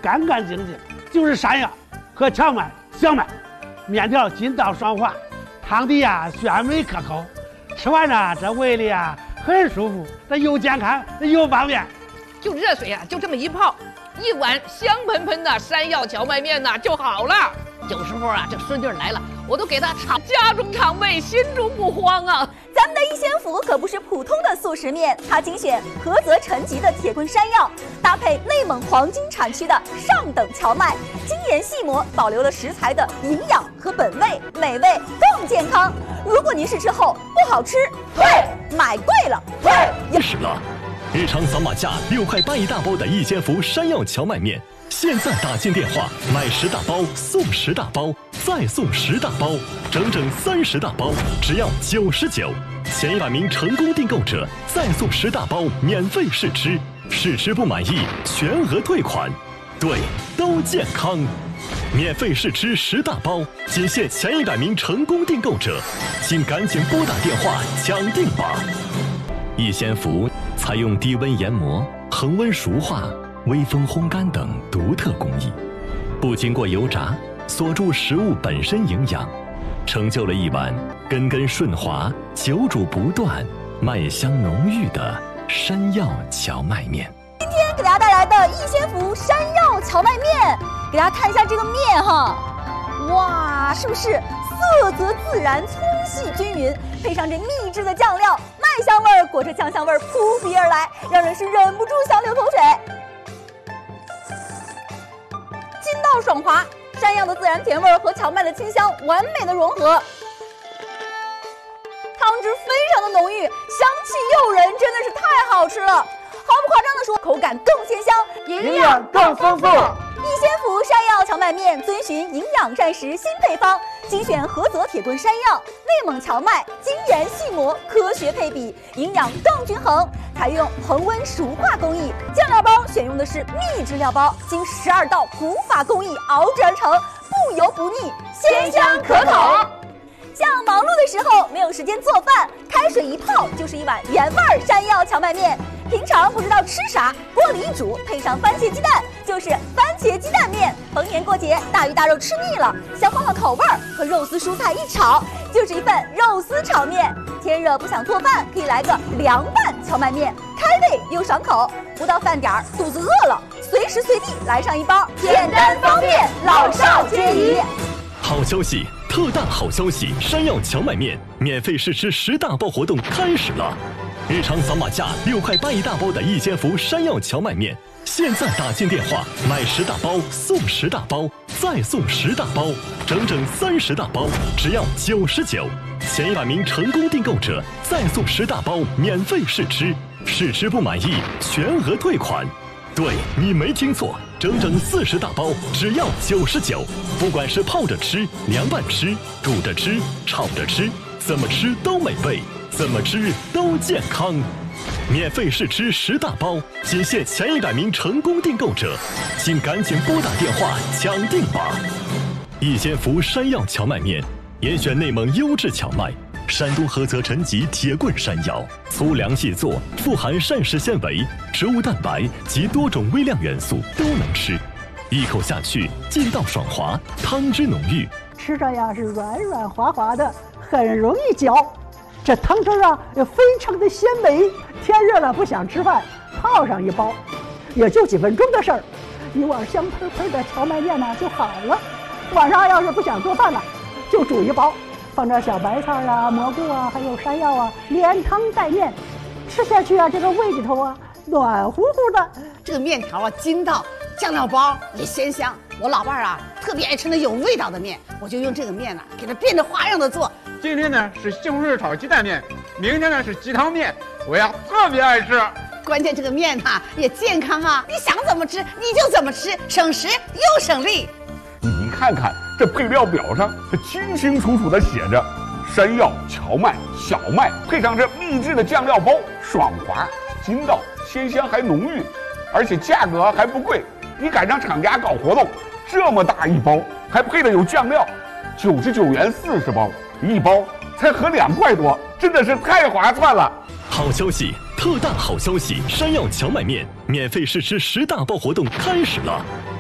干干净净，就是山药和荞麦、小麦，面条筋道爽滑，汤底鲜美可口，吃完这胃里很舒服，这又健康又方便。 就热水就这么一泡，一碗香喷喷的山药荞麦面就好了。有时候这孙女来了，我都给她尝家中尝味，心中不慌啊。 咱们的一仙福可不是普通的速食面，它精选菏泽陈集的铁棍山药，搭配内蒙黄金产区的上等荞麦，精研细磨，保留了食材的营养和本味，美味更健康。如果您是吃后不好吃，退；买贵了，退。 开始了，日常扫码价6块8一大包的一仙福山药荞麦面。现在打进电话，买10大包送10大包，再送10大包，整整30大包，只要99。前100名成功订购者再送10大包免费试吃，试吃不满意全额退款。对，都健康。免费试吃10大包，仅限前100名成功订购者，请赶紧拨打电话抢订吧。一仙福采用低温研磨、恒温熟化、微风烘干等独特工艺，不经过油炸，锁住食物本身营养，成就了一碗根根顺滑、久煮不断、麦香浓郁的山药荞麦面。 今天给大家带来的一仙福山药荞麦面，给大家看一下这个面哇，是不是色泽自然、粗细均匀，配上这秘制的酱料，麦香味裹着酱香味扑鼻而来，让人是忍不住想流口水。筋道爽滑，山药的自然甜味和荞麦的清香完美的融合，汤汁非常的浓郁，香气诱人，真的是太好吃了。毫不夸张的说，口感更鲜香， 营养更丰富。 一仙福山药荞麦面遵循营养膳食新配方，精选菏泽铁棍山药、内蒙荞麦，精研细磨，科学配比，营养更均衡。采用恒温熟化工艺，酱料包选用的是秘制料包，经12道古法工艺熬制而成，不油不腻，鲜香可口。像忙碌的时候没有时间做饭，开水一泡就是一碗原味山药荞麦面。平常不知道吃啥，锅里一煮，配上番茄鸡蛋，就是番茄鸡蛋面。逢年过节，大鱼大肉吃腻了，想换换口味儿，和肉丝蔬菜一炒，就是一份肉丝炒面。天热不想做饭，可以来个凉拌荞麦面，开胃又爽口。不到饭点儿，肚子饿了，随时随地来上一包，简单方便，老少皆宜。 好消息！特大好消息！山药荞麦面免费试吃10大包活动开始了。日常扫码价6块8一大包的一仙福山药荞麦面，现在打进电话买10大包送10大包，再送10大包，整整30大包，只要99。前100名成功订购者再送10大包免费试吃，试吃不满意全额退款。对，你没听错，整整40大包，只要99。不管是泡着吃、凉拌吃、煮着吃、炒着吃，怎么吃都美味，怎么吃都健康。免费试吃10大包，仅限前100名成功订购者，请赶紧拨打电话抢订吧。一仙福山药荞麦面，严选内蒙优质荞麦，山东菏泽陈集铁棍山药，粗粮细做，富含膳食纤维、植物蛋白及多种微量元素，都能吃。一口下去，劲道爽滑，汤汁浓郁， 吃着是软软滑滑的，很容易嚼。这汤汁也非常的鲜美。天热了不想吃饭，泡上一包，也就几分钟的事儿，一碗香喷喷的荞麦面就好了。晚上要是不想做饭了，就煮一包，放点小白菜蘑菇还有山药连汤带面，吃下去这个胃里头暖乎乎的。 这个面条筋道，酱料包也鲜香。我老伴儿特别爱吃那有味道的面，我就用这个面给它变着花样的做。 今天呢是西红柿炒鸡蛋面，明天呢是鸡汤面，我特别爱吃。 关键这个面也健康你想怎么吃你就怎么吃，省时又省力。 你看看这配料表上，它清清楚楚的写着山药、荞麦、小麦，配上这秘制的酱料包，爽滑、筋道、鲜香还浓郁，而且价格还不贵。你赶上厂家搞活动，这么大一包，还配的有酱料，99元40包，一包才合2块多，真的是太划算了。 好消息！特大好消息！山药荞麦面免费试吃10大包活动开始了。